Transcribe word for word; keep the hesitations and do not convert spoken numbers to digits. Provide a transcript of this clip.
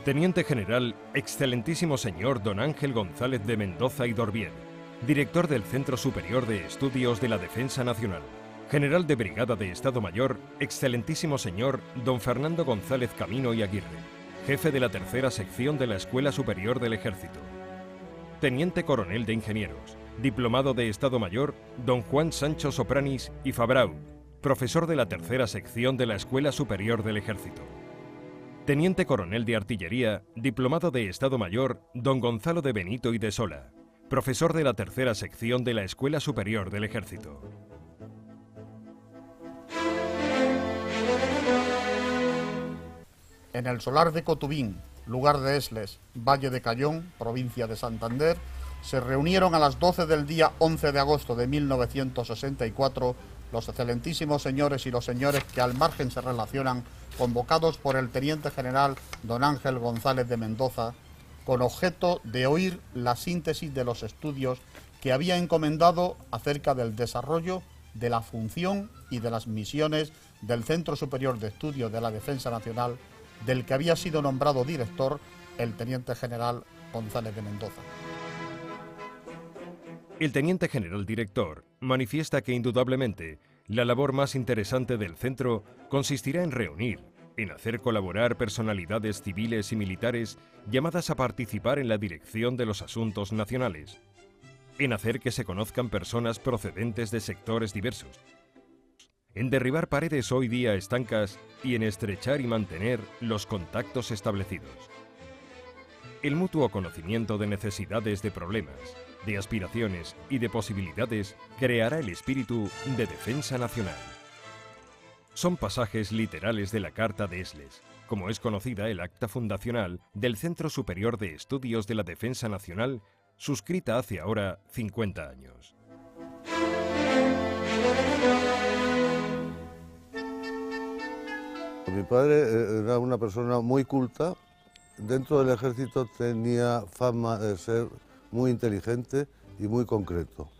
Teniente General, Excelentísimo Señor Don Ángel González de Mendoza y Dorbier, Director del Centro Superior de Estudios de la Defensa Nacional. General de Brigada de Estado Mayor, Excelentísimo Señor Don Fernando González Camino y Aguirre, Jefe de la Tercera Sección de la Escuela Superior del Ejército. Teniente Coronel de Ingenieros, Diplomado de Estado Mayor Don Juan Sancho Sopranis y Fabrau, Profesor de la Tercera Sección de la Escuela Superior del Ejército. Teniente Coronel de Artillería, Diplomado de Estado Mayor Don Gonzalo de Benito y de Sola, Profesor de la Tercera Sección de la Escuela Superior del Ejército. En el solar de Cotubín, lugar de Esles, Valle de Cayón, provincia de Santander, se reunieron a las doce del día once de agosto de mil novecientos sesenta y cuatro los excelentísimos señores y los señores que al margen se relacionan, convocados por el Teniente General Don Ángel González de Mendoza, con objeto de oír la síntesis de los estudios que había encomendado acerca del desarrollo de la función y de las misiones del Centro Superior de Estudios de la Defensa Nacional, del que había sido nombrado director el Teniente General González de Mendoza. El Teniente General Director manifiesta que indudablemente la labor más interesante del centro consistirá en reunir, en hacer colaborar personalidades civiles y militares llamadas a participar en la dirección de los asuntos nacionales, en hacer que se conozcan personas procedentes de sectores diversos, en derribar paredes hoy día estancas y en estrechar y mantener los contactos establecidos. El mutuo conocimiento de necesidades, de problemas, de aspiraciones y de posibilidades creará el espíritu de defensa nacional. Son pasajes literales de la Carta de Esles, como es conocida el acta fundacional del Centro Superior de Estudios de la Defensa Nacional, suscrita hace ahora cincuenta años. Mi padre era una persona muy culta. Dentro del ejército tenía fama de ser muy inteligente y muy concreto.